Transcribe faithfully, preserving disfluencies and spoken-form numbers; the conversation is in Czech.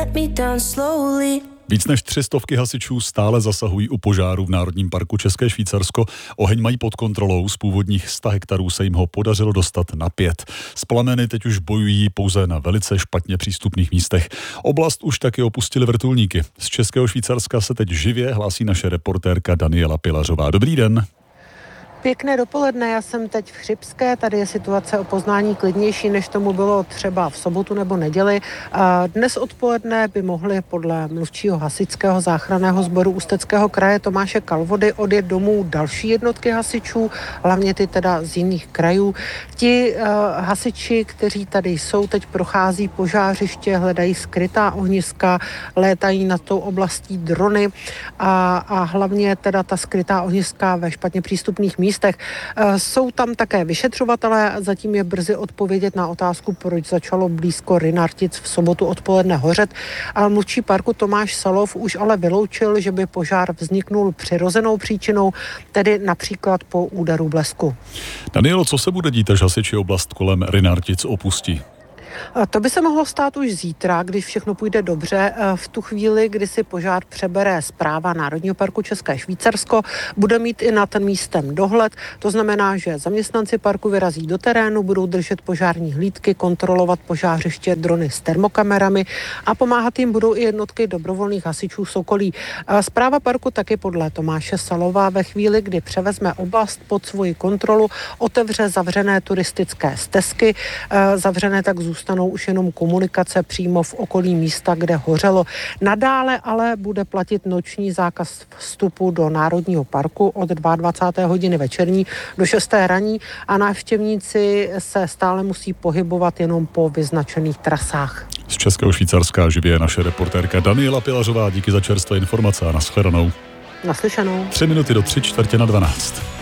let me down slowly. Víc než tři stovky hasičů stále zasahují u požáru v Národním parku České Švýcarsko. Oheň mají pod kontrolou, z původních sta hektarů se jim ho podařilo dostat na pět. S plameny teď už bojují pouze na velice špatně přístupných místech. Oblast už taky opustili vrtulníky. Z Českého Švýcarska se teď živě hlásí naše reportérka Daniela Pilařová. Dobrý den. Pěkné dopoledne, já jsem teď v Chřibské, tady je situace o poznání klidnější, než tomu bylo třeba v sobotu nebo neděli. Dnes odpoledne by mohli podle mluvčího hasičského záchranného sboru Ústeckého kraje Tomáše Kalvody odjet domů další jednotky hasičů, hlavně ty teda z jiných krajů. Ti uh, hasiči, kteří tady jsou, teď prochází požářiště, hledají skrytá ohniska, létají nad tou oblastí drony a, a hlavně teda ta skrytá ohniska ve špatně přístupných místech. Jsou tam také vyšetřovatelé, zatím je brzy odpovědět na otázku, proč začalo blízko Rynartic v sobotu odpoledne hořet. A mluvčí parku Tomáš Salov už ale vyloučil, že by požár vzniknul přirozenou příčinou, tedy například po úderu blesku. Danielo, co se bude dít, až hasiči oblast kolem Rynartic opustí? To by se mohlo stát už zítra, když všechno půjde dobře. V tu chvíli, kdy si požár přebere správa Národního parku České Švýcarsko, bude mít i nad ten místem dohled. To znamená, že zaměstnanci parku vyrazí do terénu, budou držet požární hlídky, kontrolovat požářiště drony s termokamerami a pomáhat jim budou i jednotky dobrovolných hasičů z okolí. Správa parku taky podle Tomáše Salova ve chvíli, kdy převezme oblast pod svoji kontrolu, otevře zavřené turistické stezky. Zavřené tak zůstanou Stanou už jenom komunikace přímo v okolí místa, kde hořelo. Nadále ale bude platit noční zákaz vstupu do Národního parku od dvacáté druhé hodiny večerní do šesté ranní a návštěvníci se stále musí pohybovat jenom po vyznačených trasách. Z Českého Švýcarska živě naše reportérka Daniela Pilařová. Díky za čerstvé informace a nashledanou. Naslyšenou. Tři minuty do tři čtvrtě na dvanáct.